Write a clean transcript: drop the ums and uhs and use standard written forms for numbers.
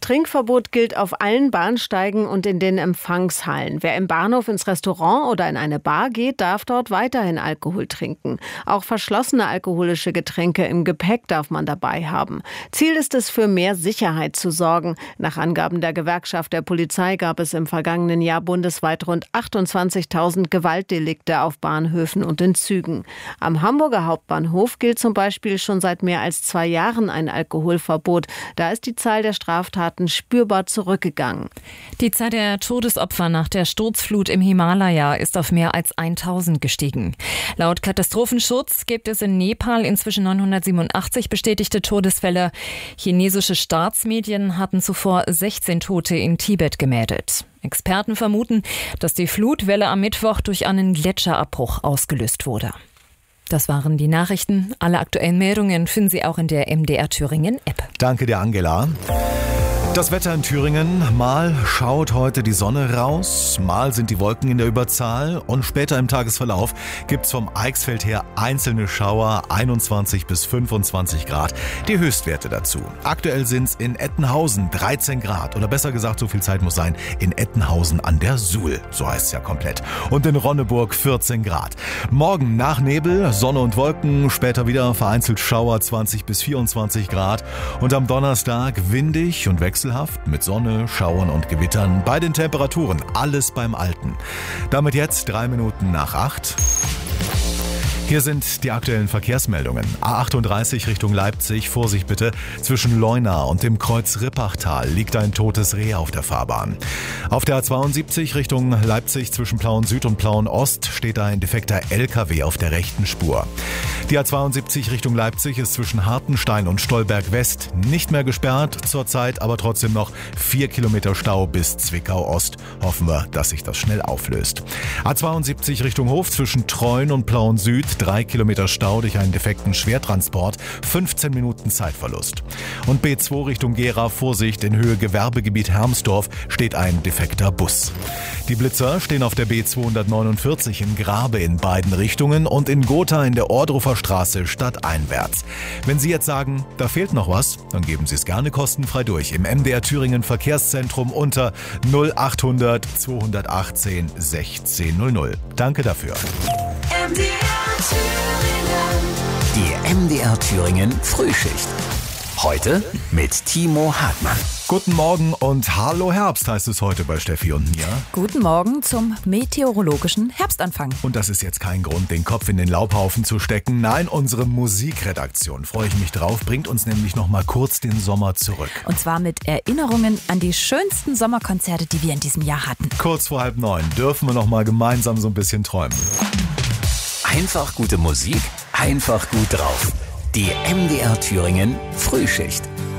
Trinkverbot gilt auf allen Bahnsteigen und in den Empfangshallen. Wer im Bahnhof ins Restaurant oder in eine Bar geht, darf dort weiterhin Alkohol trinken. Auch verschlossene alkoholische Getränke im Gepäck darf man dabei haben. Ziel ist es, für mehr Sicherheit zu sorgen. Nach Angaben der Gewerkschaft der Polizei gab es im vergangenen Jahr bundesweit rund 28.000 Gewaltdelikte auf Bahnhöfen und in Zügen. Am Hamburger Hauptbahnhof gilt zum Beispiel schon seit mehr als 2 Jahren ein Alkoholverbot. Da ist die Zahl der Straftaten spürbar zurückgegangen. Die Zahl der Todesopfer nach der Sturzflut im Himalaya ist auf mehr als 1000 gestiegen. Laut Katastrophenschutz gibt es in Nepal inzwischen 987 bestätigte Todesfälle. Chinesische Staatsmedien hatten zuvor 16 Tote in Tibet gemeldet. Experten vermuten, dass die Flutwelle am Mittwoch durch einen Gletscherabbruch ausgelöst wurde. Das waren die Nachrichten. Alle aktuellen Meldungen finden Sie auch in der MDR Thüringen App. Danke dir, Angela. Das Wetter in Thüringen. Mal schaut heute die Sonne raus, mal sind die Wolken in der Überzahl und später im Tagesverlauf gibt's vom Eichsfeld her einzelne Schauer, 21 bis 25 Grad. Die Höchstwerte dazu. Aktuell sind's in Ettenhausen 13 Grad oder besser gesagt, so viel Zeit muss sein, in Ettenhausen an der Suhl, so heißt's ja komplett. Und in Ronneburg 14 Grad. Morgen nach Nebel, Sonne und Wolken, später wieder vereinzelt Schauer 20 bis 24 Grad und am Donnerstag windig und wechselhaft mit Sonne, Schauern und Gewittern. Bei den Temperaturen alles beim Alten. Damit jetzt 3 Minuten nach 8. Hier sind die aktuellen Verkehrsmeldungen. A38 Richtung Leipzig, Vorsicht bitte. Zwischen Leuna und dem Kreuz Rippachtal liegt ein totes Reh auf der Fahrbahn. Auf der A72 Richtung Leipzig zwischen Plauen Süd und Plauen Ost steht ein defekter LKW auf der rechten Spur. Die A72 Richtung Leipzig ist zwischen Hartenstein und Stolberg West nicht mehr gesperrt, zurzeit aber trotzdem noch 4 Kilometer Stau bis Zwickau Ost. Hoffen wir, dass sich das schnell auflöst. A72 Richtung Hof zwischen Treuen und Plauen Süd, 3 Kilometer Stau durch einen defekten Schwertransport, 15 Minuten Zeitverlust. Und B2 Richtung Gera, Vorsicht, in Höhe Gewerbegebiet Hermsdorf steht ein defekter Bus. Die Blitzer stehen auf der B249 in Grabe in beiden Richtungen und in Gotha in der Ohrdruffer Straße stadteinwärts. Wenn Sie jetzt sagen, da fehlt noch was, dann geben Sie es gerne kostenfrei durch im MDR Thüringen Verkehrszentrum unter 0800 218 1600. Danke dafür. Die MDR Thüringen Frühschicht. Heute mit Timo Hartmann. Guten Morgen und Hallo Herbst heißt es heute bei Steffi und mir. Guten Morgen zum meteorologischen Herbstanfang. Und das ist jetzt kein Grund, den Kopf in den Laubhaufen zu stecken. Nein, unsere Musikredaktion, freue ich mich drauf, bringt uns nämlich noch mal kurz den Sommer zurück. Und zwar mit Erinnerungen an die schönsten Sommerkonzerte, die wir in diesem Jahr hatten. Kurz vor 8:30 dürfen wir noch mal gemeinsam so ein bisschen träumen. Einfach gute Musik, einfach gut drauf. Die MDR Thüringen Frühschicht.